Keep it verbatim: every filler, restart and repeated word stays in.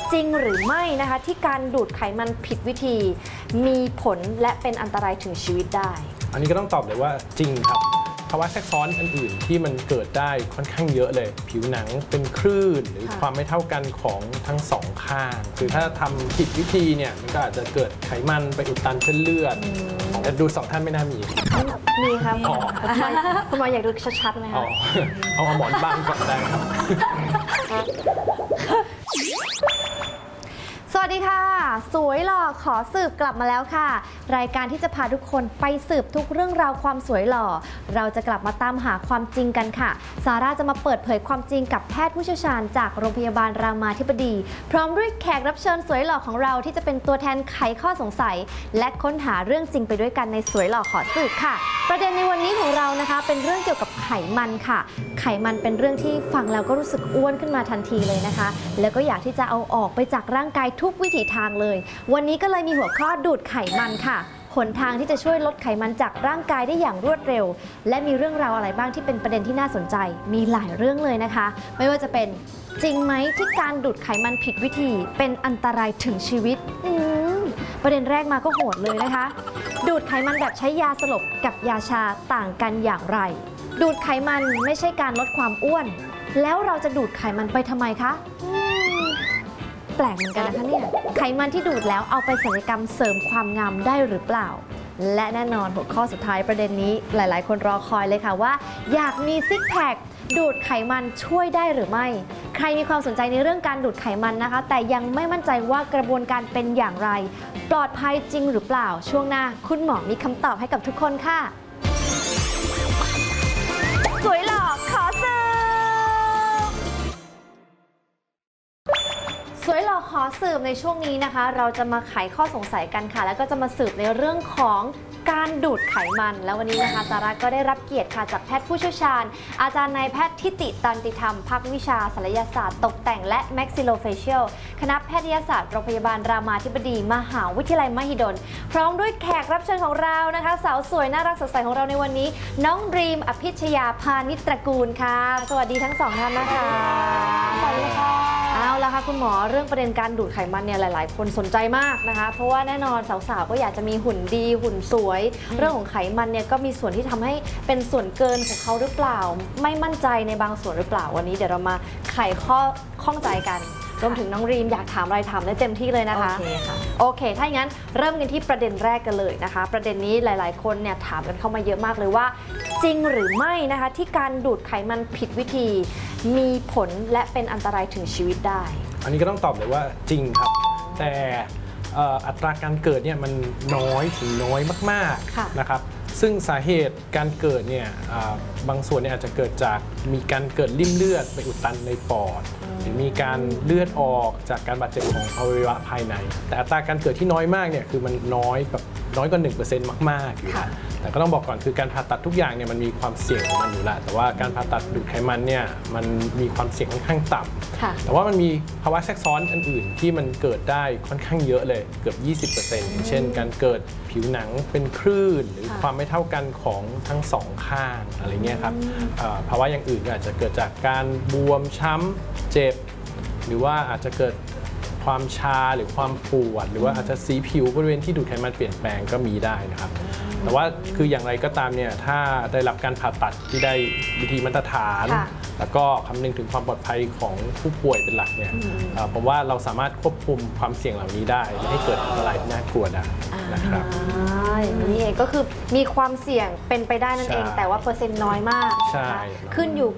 จริงหรือไม่นะคะที่การดูดไขมันผิดวิธีมีผลและเป็นอันตรายถึงชีวิตได้อันนี้ก็ต้องตอบเลยว่าจริงครับภาวะแทรกซ้อนอื่นๆที่มันเกิดได้ค่อนข้างเยอะเลยผิวหนังเป็นคลื่นหรือความไม่เท่ากันของทั้งสองข้างคือถ้าทำผิดวิธีเนี่ยมันก็อาจจะเกิดไขมันไปอุดตันเส้นเลือดแต่ดูสองท่านไม่น่ามีมีครับคุณหมออยากดูชัดๆไหมคะเอาเอาหมอนบ้างก่อนได้ครับสวัสดีค่ะสวยหล่อขอสืบกลับมาแล้วค่ะรายการที่จะพาทุกคนไปสืบทุกเรื่องราวความสวยหล่อเราจะกลับมาตามหาความจริงกันค่ะซาร่าจะมาเปิดเผยความจริงกับแพทย์ผู้เชี่ยวชาญจากโรงพยาบาลรามาธิบดีพร้อมด้วยแขกรับเชิญสวยหล่อของเราที่จะเป็นตัวแทนไขข้อสงสัยและค้นหาเรื่องจริงไปด้วยกันในสวยหล่อขอสืบค่ะประเด็นในวันนี้ของเรานะคะเป็นเรื่องเกี่ยวกับไขมันค่ะไขมันเป็นเรื่องที่ฟังแล้วก็รู้สึกอ้วนขึ้นมาทันทีเลยนะคะแล้วก็อยากที่จะเอาออกไปจากร่างกายทุกวิถีทางเลยวันนี้ก็เลยมีหัวข้อดูดไขมันค่ะหนทางที่จะช่วยลดไขมันจากร่างกายได้อย่างรวดเร็วและมีเรื่องราวอะไรบ้างที่เป็นประเด็นที่น่าสนใจมีหลายเรื่องเลยนะคะไม่ว่าจะเป็นจริงไหมที่การดูดไขมันผิดวิธีเป็นอันตรายถึงชีวิตประเด็นแรกมาก็โหดเลยนะคะดูดไขมันแบบใช้ยาสลบกับยาชาต่างกันอย่างไรดูดไขมันไม่ใช่การลดความอ้วนแล้วเราจะดูดไขมันไปทำไมคะแปลกเหมือนกันนะคะเนี่ยไขมันที่ดูดแล้วเอาไปศัลยกรรมเสริมความงามได้หรือเปล่าและแน่นอนหัวข้อสุดท้ายประเด็นนี้หลายๆคนรอคอยเลยค่ะว่าอยากมีซิกแพคดูดไขมันช่วยได้หรือไม่ใครมีความสนใจในเรื่องการดูดไขมันนะคะแต่ยังไม่มั่นใจว่ากระบวนการเป็นอย่างไรปลอดภัยจริงหรือเปล่าช่วงหน้าคุณหมอมีคำตอบให้กับทุกคนค่ะสวยหล่อขอสืบสวยหล่อขอสืบในช่วงนี้นะคะเราจะมาไขข้อสงสัยกันค่ะแล้วก็จะมาสืบในเรื่องของการดูดไขมันแล้ววันนี้นะคะซาร่าก็ได้รับเกียรติค่ะจากแพทย์ผู้เชี่ยวชาญอาจารย์นายแพทย์ทิติตันติธรรมภาควิชาศัลยศาสตร์ตกแต่งและ Maxillofacial คณะแพทยศาสตร์โรงพยาบาลรามาธิบดีมหาวิทยาลัยมหิดลพร้อมด้วยแขกรับเชิญของเรานะคะสาวสวยน่ารักสดใสของเราในวันนี้น้องดรีมอภิชยาพานิชตระกูลค่ะสวัสดีทั้งสองท่านนะคะสวัสดีค่ะเอาละค่ะคุณหมอเรื่องประเด็นการดูดไขมันเนี่ยหลายๆคนสนใจมากนะคะเพราะว่าแน่นอนสาวๆก็อยากจะมีหุ่นดีหุ่นสวยเรื่องของไขมันเนี่ยก็มีส่วนที่ทำให้เป็นส่วนเกินของเขาหรือเปล่าไม่มั่นใจในบางส่วนหรือเปล่าวันนี้เดี๋ยวเรามาไขข้อข้องใจกันรวมถึงน้องรีมอยากถามอะไรถามได้เต็มที่เลยนะคะโอเคค่ะโอเคถ้าอย่างนั้นเริ่มกันที่ประเด็นแรกกันเลยนะคะประเด็นนี้หลายๆคนเนี่ยถามกันเข้ามาเยอะมากเลยว่าจริงหรือไม่นะคะที่การดูดไขมันผิดวิธีมีผลและเป็นอันตรายถึงชีวิตได้อันนี้ก็ต้องตอบเลยว่าจริงครับแต่อัตราการเกิดเนี่ยมันน้อยถึงน้อยมากๆนะครับซึ่งสาเหตุการเกิดเนี่ยบางส่วนเนี่ยอาจจะเกิดจากมีการเกิดริ่มเลือดไปอุดตันในปอดหรือมีการเลือดออกจากการบาดเจ็บของอวัยวะภายในแต่อัตราการเกิดที่น้อยมากเนี่ยคือมันน้อยแบบน้อยกว่า หนึ่งเปอร์เซ็นต์ มากๆอยู่นะแต่ก็ต้องบอกก่อนคือการผ่าตัดทุกอย่างเนี่ยมันมีความเสี่ยงของมันอยู่แล้วแต่ว่าการผ่าตัดดูดไขมันเนี่ยมันมีความเสี่ยงค่อนข้างต่ำแต่ว่ามันมีภาวะแทรกซ้อนอื่นๆที่มันเกิดได้ค่อนข้างเยอะเลยเกือบ ยี่สิบเปอร์เซ็นต์ อย่างเช่นการเกิดผิวหนังเป็นคลื่นหรือความไม่เท่ากันของทั้งสองข้างอะไรเงี้ยครับภาวะอย่างอื่นก็อาจจะเกิดจากการบวมช้ำเจ็บหรือว่าอาจจะเกิดความชาหรือความปวดหรือว่าอาจจะสีผิวบริเวณที่ดูดไขมันเปลี่ยนแปลงก็มีได้นะครับแต่ว่าคืออย่างไรก็ตามเนี่ยถ้าได้รับการผ่าตัดที่ได้วิธีมาตรฐานแล้วก็คำนึงถึงความปลอดภัยของผู้ป่วยเป็นหลักเนี่ยผมว่าเราสามารถควบคุมความเสี่ยงเหล่านี้ได้ไม่ให้เกิดอันตรายที่น่ากลัวได้นะครับอย่างนี้เองก็คือมีความเสี่ยงเป็นไปได้นั่นเองแต่ว่าเปอร์เซ็นต์น้อยมากใช่ขึ้นอยู่